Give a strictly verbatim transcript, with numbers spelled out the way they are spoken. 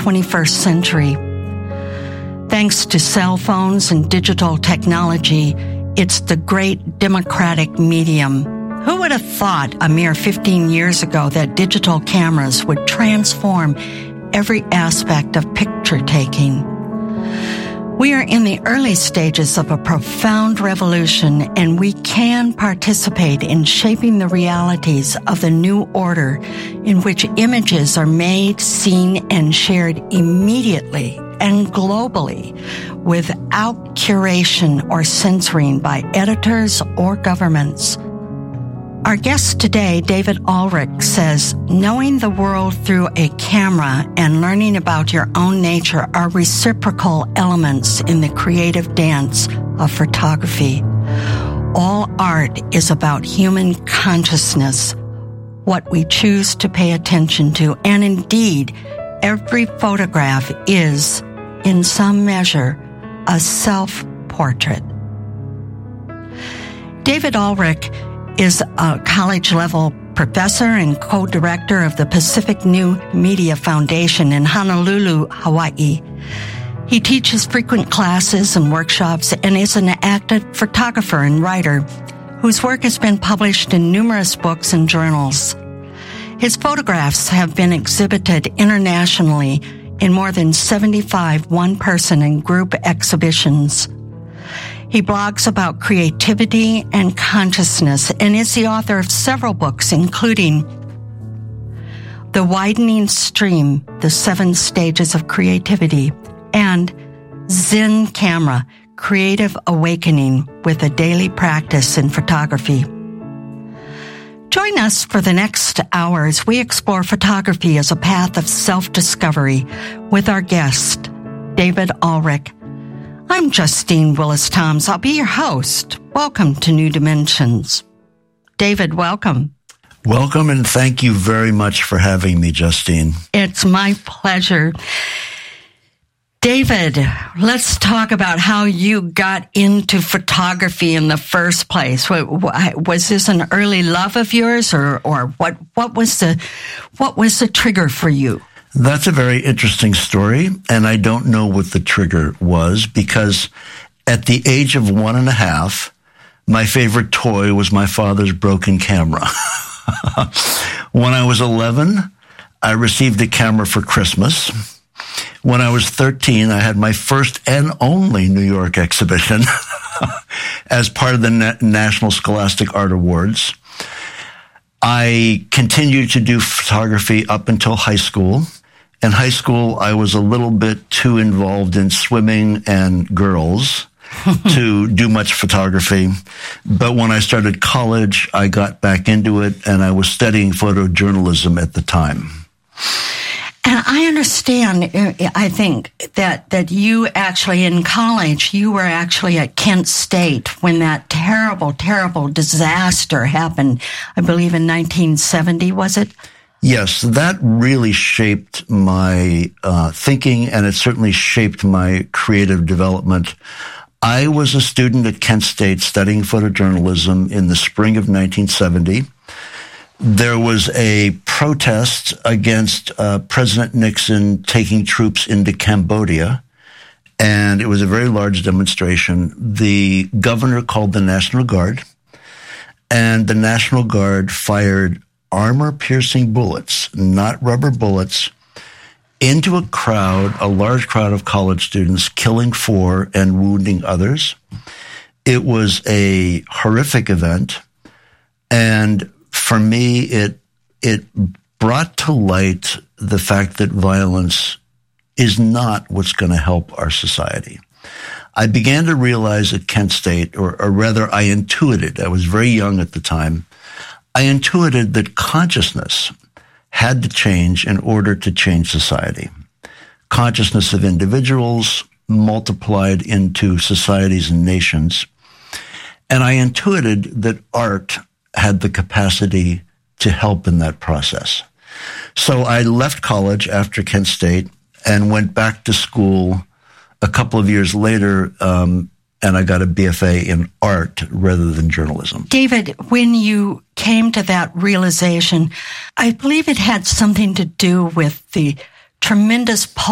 twenty-first century. Thanks to cell phones and digital technology, it's the great democratic medium. Who would have thought a mere fifteen years ago that digital cameras would transform every aspect of picture taking? We are in the early stages of a profound revolution, and we can participate in shaping the realities of the new order in which images are made, seen, and shared immediately and globally without curation or censoring by editors or governments. Our guest today, David Ulrich, says, knowing the world through a camera and learning about your own nature are reciprocal elements in the creative dance of photography. All art is about human consciousness, what we choose to pay attention to, and indeed, every photograph is, in some measure, a self-portrait. David Ulrich is a college-level professor and co-director of the Pacific New Media Foundation in Honolulu, Hawaii. He teaches frequent classes and workshops and is an active photographer and writer whose work has been published in numerous books and journals. His photographs have been exhibited internationally in more than seventy-five one-person and group exhibitions. He blogs about creativity and consciousness and is the author of several books, including The Widening Stream, The Seven Stages of Creativity, and Zen Camera, Creative Awakening with a Daily Practice in Photography. Join us for the next hour as we explore photography as a path of self-discovery with our guest, David Ulrich. I'm Justine Willis-Toms. I'll be your host. Welcome to New Dimensions. David, welcome. Welcome, and thank you very much for having me, Justine. It's my pleasure. David, let's talk about how you got into photography in the first place. Was this an early love of yours, or, or what, what was the, what was the trigger for you? That's a very interesting story, and I don't know what the trigger was, because at the age of one and a half, my favorite toy was my father's broken camera. When I was eleven, I received a camera for Christmas. When I was thirteen, I had my first and only New York exhibition as part of the Na- National Scholastic Art Awards. I continued to do photography up until high school. In high school, I was a little bit too involved in swimming and girls to do much photography. But when I started college, I got back into it, and I was studying photojournalism at the time. And I understand, I think, that, that you actually, in college, you were actually at Kent State when that terrible, terrible disaster happened, I believe in nineteen seventy, was it? Yes, that really shaped my uh, thinking, and it certainly shaped my creative development. I was a student at Kent State studying photojournalism in the spring of nineteen seventy. There was a protest against uh, President Nixon taking troops into Cambodia, and it was a very large demonstration. The governor called the National Guard, and the National Guard fired armor-piercing bullets, not rubber bullets, into a crowd, a large crowd of college students, killing four and wounding others. It was a horrific event, and for me, it it brought to light the fact that violence is not what's going to help our society. I began to realize at Kent State, or, or rather I intuited, I was very young at the time, I intuited that consciousness had to change in order to change society. Consciousness of individuals multiplied into societies and nations. And I intuited that art had the capacity to help in that process. So I left college after Kent State and went back to school a couple of years later, um, and I got a B F A in art rather than journalism. David, when you came to that realization, I believe it had something to do with the tremendous